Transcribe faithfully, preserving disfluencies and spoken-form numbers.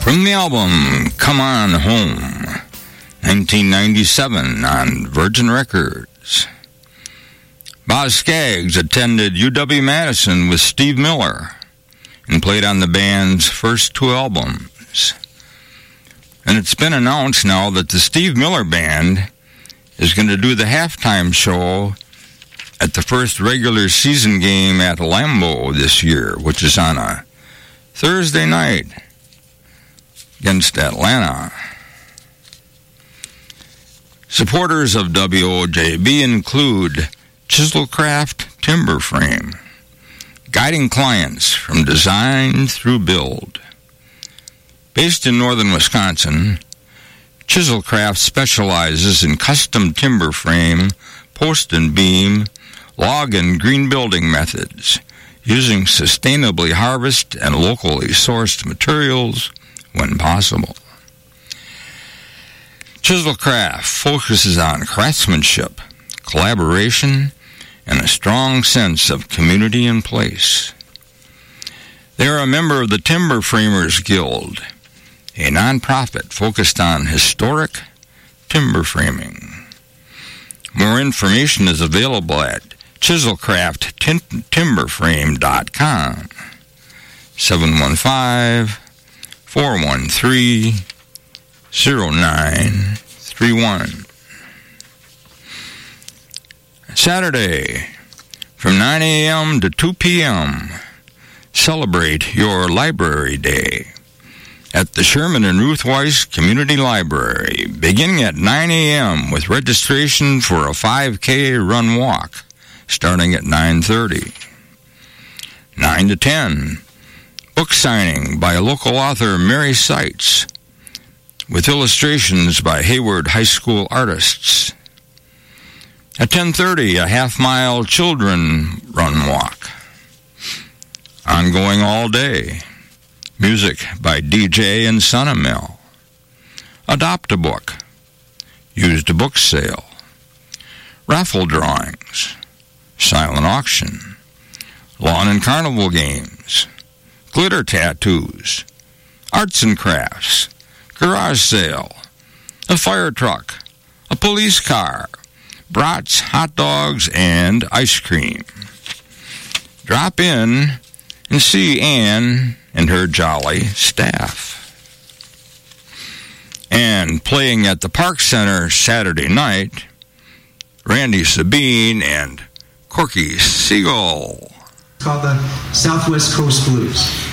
From the album Come On Home, nineteen ninety-seven on Virgin Records. Boz Scaggs attended U W-Madison with Steve Miller and played on the band's first two albums. And it's been announced now that the Steve Miller Band is going to do the halftime show at the first regular season game at Lambeau this year, which is on a Thursday night against Atlanta. Supporters of W O J B include Chiselcraft Timber Frame, guiding clients from design through build. Based in northern Wisconsin, Chiselcraft specializes in custom timber frame, post and beam, log and green building methods, using sustainably harvested and locally sourced materials when possible. Chiselcraft focuses on craftsmanship, collaboration, and a strong sense of community and place. They are a member of the Timber Framers Guild, a nonprofit focused on historic timber framing. More information is available at chiselcraft timber frame dot com, seven one five, four one three, zero nine three one. Saturday, from nine a.m. to two p.m., celebrate your Library Day at the Sherman and Ruth Weiss Community Library, beginning at nine a.m. with registration for a five K run walk, starting at nine thirty. nine to ten, book signing by local author Mary Seitz, with illustrations by Hayward High School artists. At ten thirty, a half-mile children run walk. Ongoing all day. Music by D J and Sonamel. Adopt a book. Used a book sale. Raffle drawings. Silent auction. Lawn and carnival games. Glitter tattoos. Arts and crafts. Garage sale. A fire truck. A police car. Brats, hot dogs, and ice cream. Drop in and see Ann and her jolly staff. And playing at the Park Center Saturday night, Randy Sabine and Corky Siegel. It's called the Southwest Coast Blues.